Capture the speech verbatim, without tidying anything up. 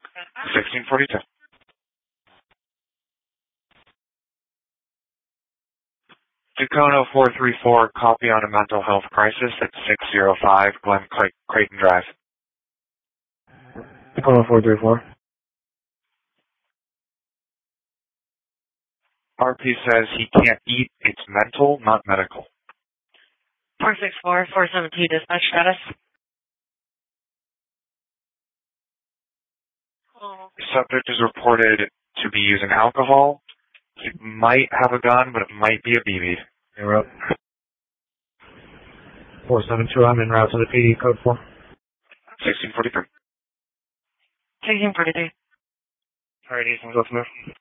sixteen forty-two. Ducono four three four, copy on a mental health crisis at six oh five Glen Cray- Creighton Drive. Ducono four three four. R P says he can't eat. It's mental, not medical. four six four, four seven two, dispatch status. Subject is reported to be using alcohol. He might have a gun, but it might be a B B. You're up. four seven two, I'm en route to the P D, code four. sixteen forty-three. sixteen forty-three. Alright, Ethan, go from there.